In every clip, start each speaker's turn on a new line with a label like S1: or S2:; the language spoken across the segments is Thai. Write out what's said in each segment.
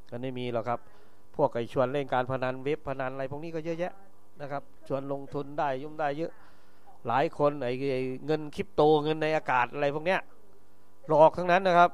S1: กันไม่มีหรอกครับพวกไอ้ชวนเล่นการพนันเว็บพนันอะไรพวกนี้ก็เยอะแยะนะครับชวนลงทุนได้ยุ่มได้เยอะหลายคนไอ้เงินคริปโตเงินในอากาศอะไรพวกเนี้ยหลอกทั้งนั้นนะครับ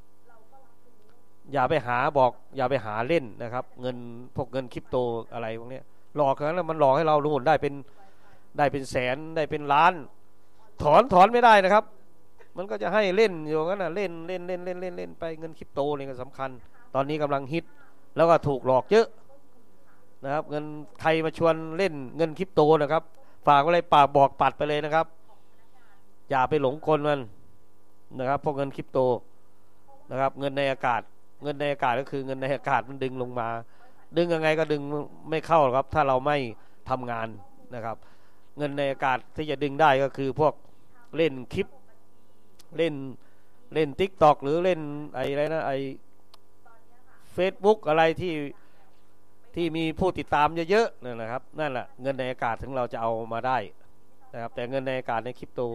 S1: อย่าไปหาบอกอย่าไปหาเล่นนะครับเงินพวกเงินคริปโตอะไรพวกเนี้ยหลอกทั้งนั้นแล้วมันหลอกให้เราลุ้นได้เป็นแสนได้เป็นล้านถอนไม่ได้นะครับมันก็จะให้เล่นอยู่งั้นนะเล่นไปเงินคริปโตนี่ก็สำคัญตอนนี้กำลังฮิตแล้วก็ถูกหลอกเยอะนะครับเงินใครมาชวนเล่นเงินคริปโตนะครับฝากไว้เลยปากบอกปัดไปเลยนะครับอย่าไปหลงกลมันนะครับพวกเงินคริปโตนะครับเงินในอากาศก็คือเงินในอากาศมันดึงลงมาดึงยังไงก็ดึงไม่เข้าหรอกครับถ้าเราไม่ทำงานนะครับเงินในอากาศที่จะดึงได้ก็คือพวกเล่นคลิปเล่น TikTok หรือเล่นอะไรนะFacebook อะไรที่มีผู้ติดตามเยอะๆนั่นแหละครับนั่นแหละเงินในอากาศถึงเราจะเอามาได้นะครับแต่เงินในอากาศในคริปโต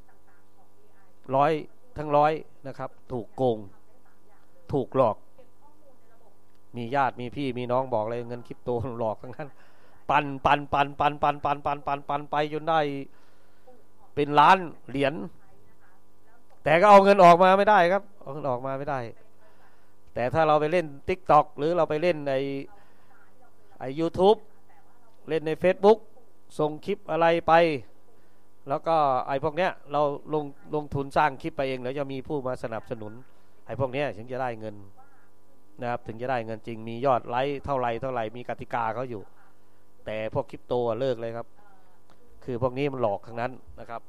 S1: ร้อยนะครับถูกโกงถูกหลอกมีญาติมีพี่มีน้องบอกเลยเงินคริปโตหลอกทั้งนั้นปันไปจนได้เป็นล้านเหรียญแต่ก็เอาเงินออกมาไม่ได้ครับเอาเงินออกมาไม่ได้แต่ถ้าเราไปเล่น TikTok หรือเราไปเล่นในYouTube เล่นใน Facebook ส่งคลิปอะไรไปแล้วก็ไอ้พวกเนี้ยเราลงทุนสร้างคลิปไปเองแล้วจะมีผู้มาสนับสนุนไอ้พวกเนี้ยถึงจะได้เงินนะครับถึงจะได้เงินจริงมียอดไลค์เท่าไหร่มีกติกาเขาอยู่แต่พวกคริปโตเลิกเลยครับคือพวกนี้มันหลอกทั้งนั้นนะครับ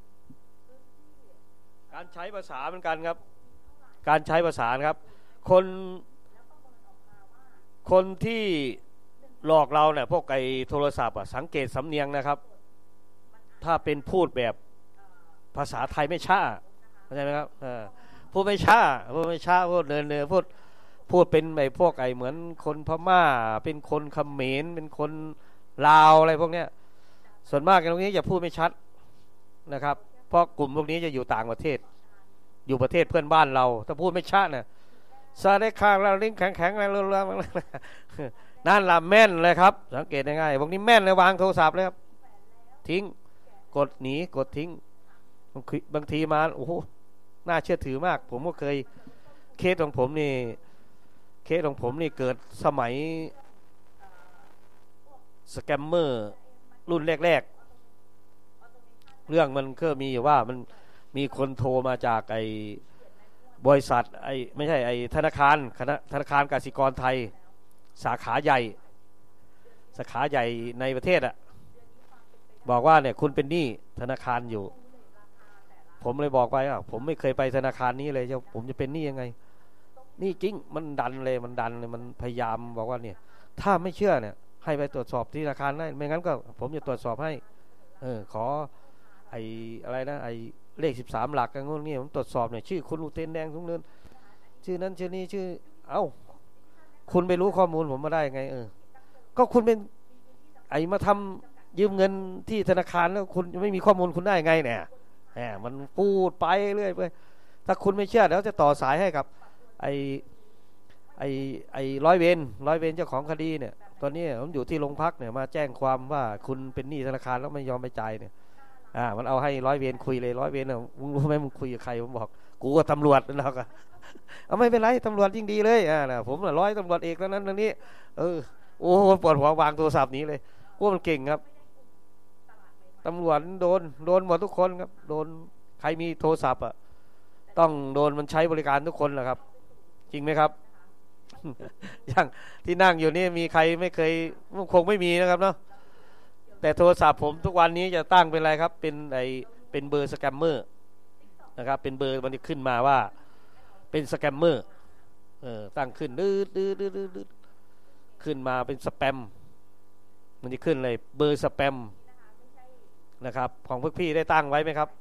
S1: การใช้ภาษาเหมือนกันครับการใช้ภาษาครับคนที่หลอกเราเนี่ยพวกไอ้โทรศัพท์สังเกตสำเนียงนะครับถ้าเป็นพูดแบบภาษาไทยไม่ช้าเข้าใจไหมครับพูดไม่ช้าพูดเนินพูดเป็นไอ้พวกไอ้เหมือนคนพม่าเป็นคนเขมรเป็นคนลาวอะไรพวกเนี้ยส่วนมากตรงนี้จะพูดไม่ชัดนะครับเพราะกลุ่มพวกนี้จะอยู่ต่างประเทศอยู่ประเทศเพื่อนบ้านเราถ้าพูดไม่ชัดเนี่ยซาได้ข้างเราลิ้นแข็งอะไรเรื่องนั่นละแม่นเลยครับสังเกตง่ายๆพวกนี้แม่นเลยวางโทรศัพท์เลยครับทิ้งกดหนีกดทิ้งบางทีมาโอ้โหน่าเชื่อถือมากผมก็เคยเคสของผมนี่เกิดสมัยสแกมเมอร์รุ่นแรกเรื่องมันก็มีอยู่ว่ามันมีคนโทรมาจากบริษัทไม่ใช่ธนาคารกสิกรไทยสาขาใหญ่ในประเทศบอกว่าเนี่ยคุณเป็นหนี้ธนาคารอยู่ผมเลยบอกไปผมไม่เคยไปธนาคารนี้เลยผมจะเป็นหนี้ยังไงนี่จริงมันดันเลยมันพยายามบอกว่าเนี่ยถ้าไม่เชื่อเนี่ยให้ไปตรวจสอบที่ธนาคารได้ไม่งั้นก็ผมจะตรวจสอบให้ขออะไรนะเลข13หลักกันงงี้ผมตรวจสอบหน่อยชื่อคุณอุเทนแดงทุกเนินชื่อนั้นชื่อนี้ชื่อคุณไปรู้ข้อมูลผมมาได้ไงก็คุณเป็นมาทำยืมเงินที่ธนาคารแล้วคุณไม่มีข้อมูลคุณได้ไงเนี่ยมันพูดไปเรื่อยไปถ้าคุณไม่เชื่อเดี๋ยวจะต่อสายให้กับร้อยเวรเจ้าของคดีเนี่ยตอนนี้ผมอยู่ที่โรงพักเนี่ยมาแจ้งความว่าคุณเป็นหนี้ธนาคารแล้วไม่ยอมไปจ่ายเนี่ยมันเอาให้ร้อยเวรคุยเลยร้อยเวรเนี่ยมึงรู้ไหมมึงคุยกับใครผมบอกกูก็ตำรวจแล้วก็เอาไม่เป็นไรตำรวจยิ่งดีเลยนะผมร้อยตำรวจเอกแล้วนั้นตรงนี้โอ้ปวดหัววางโทรศัพท์นี้เลยกูมันเก่งครับตำรวจโดนหมดทุกคนครับโดนใครมีโทรศัพท์ต้องโดนมันใช้บริการทุกคนแหละครับจริงไหมครับอย่างที่นั่งอยู่นี่มีใครไม่เคยคงไม่มีนะครับเนาะแต่โทรศัพท์ผมทุกวันนี้จะตั้งเป็นอะไรครับเป็นเบอร์สแกมเมอร์นะครับเป็นเบอร์มันจะขึ้นมาว่าเป็นสแกมเมอร์ตั้งขึ้นดื้อขึ้นมาเป็นสแปมมันจะขึ้นเลยเบอร์สแปมนะครับของพวกพี่ได้ตั้งไว้ไหมครับ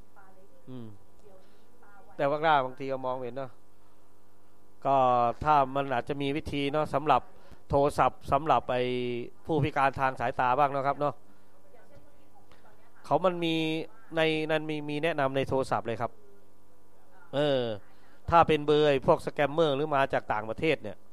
S1: แต่ว่าบางทีก็มองเห็นเนาะก็ถ้ามันอาจจะมีวิธีเนาะสำหรับโทรศัพท์สำหรับผู้พิการทางสายตาบ้างนะครับเนาะเขามันมีในนั้นมีแนะนำในโทรศัพท์เลยครับถ้าเป็นเบอร์พวกสแกมเมอร์หรือมาจากต่างประเทศเนี่ย